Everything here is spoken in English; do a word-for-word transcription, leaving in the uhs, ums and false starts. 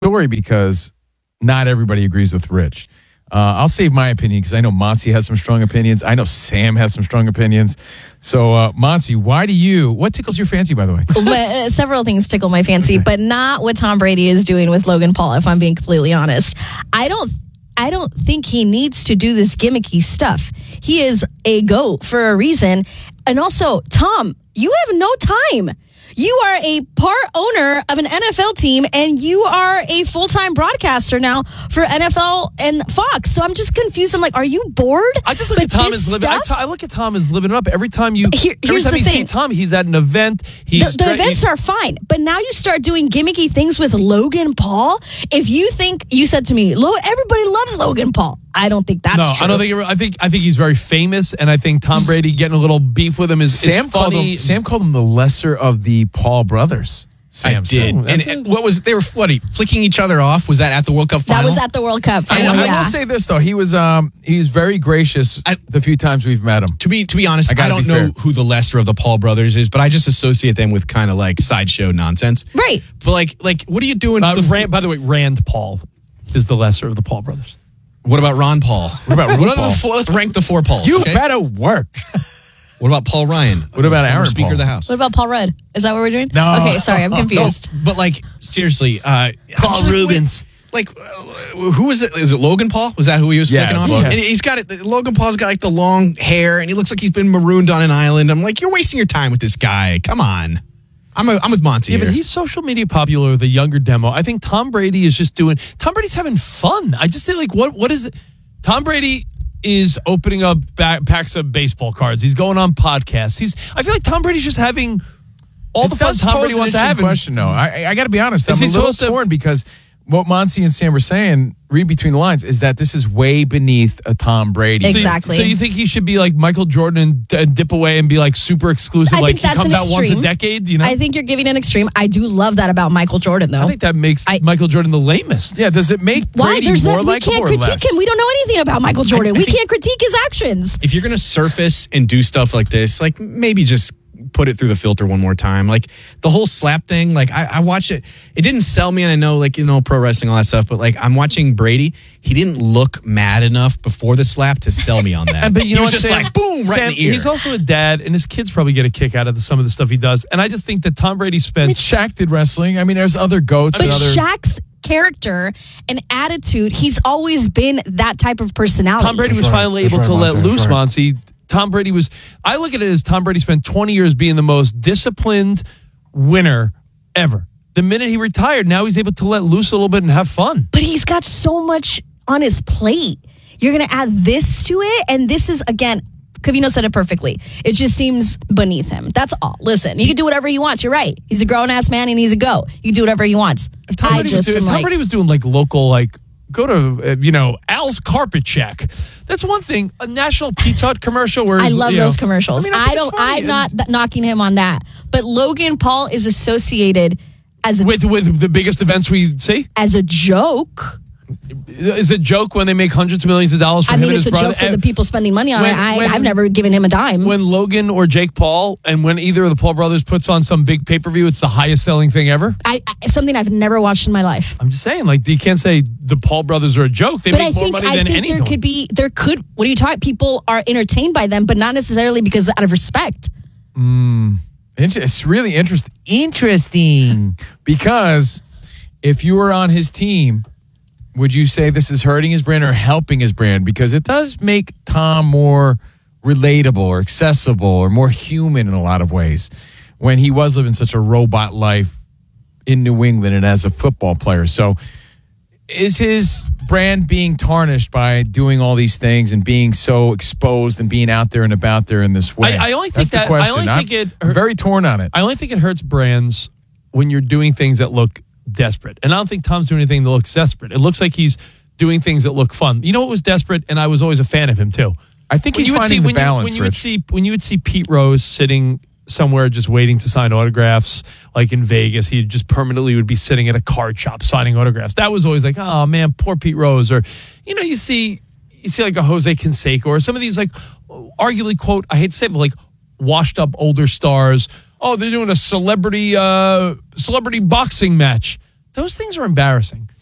story because not everybody agrees with Rich. Uh, I'll save my opinion because I know Monty has some strong opinions. I know Sam has some strong opinions. So, uh, Monty, why do you, what tickles your fancy, by the way? But, uh, several things tickle my fancy, okay. but not what Tom Brady is doing with Logan Paul, if I'm being completely honest. I don't I don't think he needs to do this gimmicky stuff. He is a GOAT for a reason. And also, Tom, you have no time. You are a part owner of an N F L team, and you are a full-time broadcaster now for N F L and Fox. So I'm just confused. I'm like, are you bored? I just look but at Tom as living. I, t- I look at Tom as living it up. Every time you, Here, every time the you thing. see Tom, he's at an event. He's the the dre- events he's, are fine, but now you start doing gimmicky things with Logan Paul. If you think you said to me, Lo- everybody loves Logan Paul. I don't think that's no, true. I don't think. I think. I think he's very famous, and I think Tom Brady getting a little beef with him is, Sam is called funny. him, Sam called him the lesser of the Paul brothers. Sam I did. so, and, and what was they were what flicking each other off? Was that at the World Cup final? That was at the World Cup I, final. I yeah. will say this though, he was um he was very gracious I, the few times we've met him. To be to be honest, I, I don't know fair. who the lesser of the Paul brothers is, but I just associate them with kind of like sideshow nonsense. Right. But like like what are you doing? Uh, the, Rand, by the way, Rand Paul is the lesser of the Paul brothers. What about Ron Paul? What about Ron what Paul? The four, let's rank the four Pauls. You okay? better work. What about Paul Ryan? What about Aaron Speaker Paul? of the House? What about Paul Rudd? Is that what we're doing? No. Okay, sorry, I'm confused. No, but like seriously, uh, Paul like, Rubens. Like, uh, who is it? Is it Logan Paul? Was that who he was yeah, flicking off? Logan. And he's got it. Logan Paul's got like the long hair, and he looks like he's been marooned on an island. I'm like, you're wasting your time with this guy. Come on. I'm a, I'm with Monty Yeah, here. but he's social media popular, the younger demo. I think Tom Brady is just doing. Tom Brady's having fun. I just feel like what what is it? Tom Brady is opening up back, packs of baseball cards. He's going on podcasts. He's. I feel like Tom Brady's just having all it the fun Tom Brady wants to have. Question though, I, I got to be honest. Is I'm he a little supposed to- torn because what Monty and Sam were saying, read between the lines, is that this is way beneath a Tom Brady. Exactly. So you, so you think he should be like Michael Jordan and d- dip away and be like super exclusive? I like think he that's comes an out once a extreme. decade. You know. I think you're giving an extreme. I do love that about Michael Jordan, though. I think that makes I- Michael Jordan the lamest. Yeah, does it make Why? Brady There's more that, we likable can't or critique less? him. We don't know anything about Michael Jordan. I we think- can't critique his actions. If you're gonna surface and do stuff like this, like maybe just put it through the filter one more time. Like the whole slap thing, like I, I watch it. It didn't sell me, and I know, like, you know, pro wrestling, all that stuff. But like I'm watching Brady. He didn't look mad enough before the slap to sell me on that. But you he know was what, just Sam? like boom right Sam, in the ear. He's also a dad, and his kids probably get a kick out of the, some of the stuff he does. And I just think that Tom Brady I mean, spent. Shaq did wrestling. I mean, there's other goats. But and other, Shaq's character and attitude, he's always been that type of personality. Tom Brady was right. finally That's able right, to let Monty. That's loose, right. Monty. Tom Brady was. I look at it as Tom Brady spent twenty years being the most disciplined winner ever. The minute he retired, now he's able to let loose a little bit and have fun. But he's got so much on his plate. You're going to add this to it, and this is, again, Covino said it perfectly. It just seems beneath him. That's all. Listen, he can do whatever he wants. You're right. He's a grown-ass man, and he's a go. He can do whatever he wants. If Tom, I Brady, just was, doing, am if Tom like, Brady was doing like local, like go to uh, you know Al's Carpet Check. That's one thing. A National Pizza Hut commercial where I he's, love you know, those commercials. I, I, mean, I think don't. it's funny. I'm not th- knocking him on that. But Logan Paul is associated as a, with with the biggest events we see. as a joke. Is it a joke when they make hundreds of millions of dollars for I him mean, and it's his a brother? joke for And the people spending money on when- it. I, when- I've never given him a dime. When Logan or Jake Paul, and when either of the Paul brothers puts on some big pay per view, it's the highest selling thing ever. I, I something I've never watched in my life. I'm just saying, like you can't say the Paul brothers are a joke. They But make I more think money I than think anyone. there could be there could. What are you talking? People are entertained by them, but not necessarily because out of respect. It's really interest, interesting because if you were on his team, would you say this is hurting his brand or helping his brand? Because it does make Tom more relatable or accessible or more human in a lot of ways when he was living such a robot life in New England and as a football player. So is his brand being tarnished by doing all these things and being so exposed and being out there and about there in this way? I- I only think That's the that- I question. only I'm, think it I'm hurt- very torn on it. I only think it hurts brands when you're doing things that look desperate. And I don't think Tom's doing anything that looks desperate. It looks like he's doing things that look fun. You know what was desperate? And I was always a fan of him too. I think When he's you would finding see, the when balance, You, when you would Rich. see when you would see Pete Rose sitting somewhere just waiting to sign autographs, like in Vegas, he just permanently would be sitting at a card shop signing autographs. That was always like, oh man, poor Pete Rose. Or you know, you see you see like a Jose Canseco or some of these like arguably quote, I hate to say it, but like washed up older stars. Oh, they're doing a celebrity uh, celebrity boxing match. those things are embarrassing.